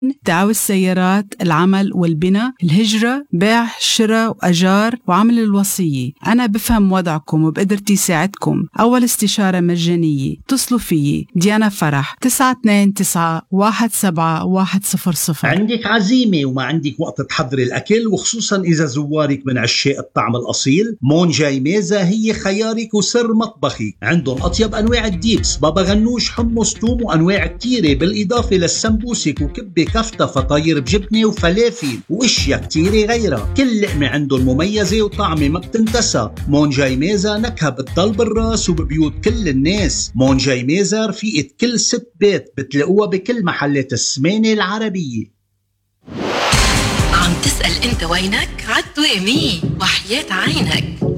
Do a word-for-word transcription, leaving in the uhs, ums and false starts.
دعوة السيارات، العمل والبناء، الهجرة، بيع، شراء وأجار، وعمل الوصية. أنا بفهم وضعكم وبقدرتي ساعدكم. أول استشارة مجانية. اتصلوا فيي ديانا فرح تسعة اثنين تسعة واحد سبعة واحد صفر صفر. عندك عزيمة وما عندك وقت تحضري الأكل، وخصوصا إذا زوارك من عشاق الطعم الأصيل، مون جاي ميزة هي خيارك وسر مطبخي. عندهم أطيب أنواع الديبس، بابا غنوش، حمص، توم، وأنواع كتيرة، بالإضافة للسمبوسك وكبة كفتة، فطاير بجبنة وفلافل واشياء كتيرة غيرها. كل لقمة عندهم مميزة وطعمة ما بتنتسى. مون جاي ميزة نكهة بتضل بالراس وببيوت كل الناس. مون جاي ميزة رفيقة كل ست بيت، بتلاقوها بكل محلات السمانة العربية. عم تسأل انت وينك؟ عالدوامية وحياة عينك.